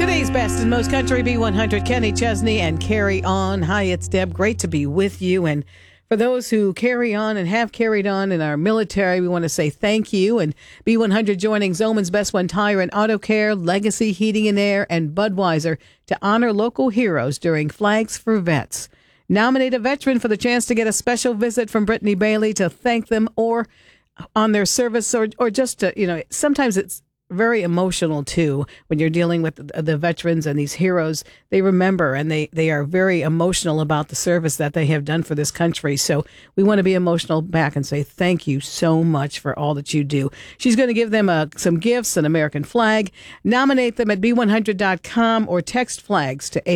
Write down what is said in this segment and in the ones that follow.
Today's best and most country B100, Kenny Chesney and Carry On. Hi, it's Deb. Great to be with you. And for those who carry on and have carried on in our military, we want to say thank you. And B100 joining Zoman's Best One Tire and Auto Care, Legacy Heating and Air, and Budweiser to honor local heroes during Flags for Vets. Nominate a veteran for the chance to get a special visit from Brittany Bailey to thank them or on their service or just to, sometimes it's very emotional, too, when you're dealing with the veterans and these heroes. They remember and they are very emotional about the service that they have done for this country. So we want to be emotional back and say thank you so much for all that you do. She's going to give them some gifts, an American flag. Nominate them at b100.com or text flags to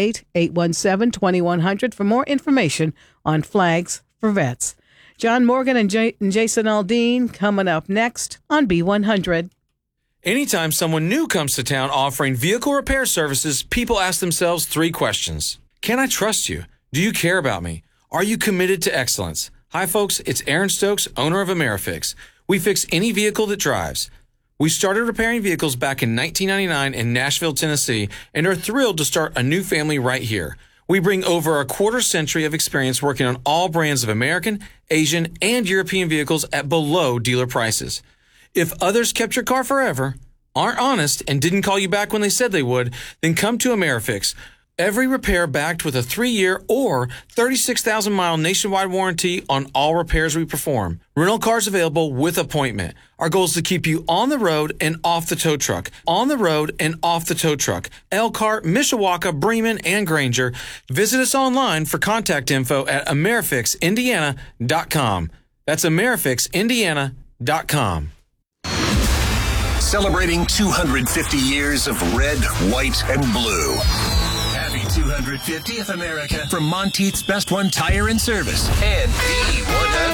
888-817-2100 for more information on Flags for Vets. John Morgan and Jason Aldean coming up next on B100. Anytime someone new comes to town offering vehicle repair services, people ask themselves three questions. Can I trust you? Do you care about me? Are you committed to excellence? Hi, folks. It's Aaron Stokes, owner of AmeriFix. We fix any vehicle that drives. We started repairing vehicles back in 1999 in Nashville, Tennessee, and are thrilled to start a new family right here. We bring over a quarter century of experience working on all brands of American, Asian, and European vehicles at below dealer prices. If others kept your car forever, aren't honest, and didn't call you back when they said they would, then come to AmeriFix. Every repair backed with a 3-year or 36,000-mile nationwide warranty on all repairs we perform. Rental cars available with appointment. Our goal is to keep you on the road and off the tow truck. On the road and off the tow truck. Elkhart, Mishawaka, Bremen, and Granger. Visit us online for contact info at AmeriFixIndiana.com. That's AmeriFixIndiana.com. Celebrating 250 years of red, white, and blue. Happy 250th America from Monteith's Best One Tire and Service and B100.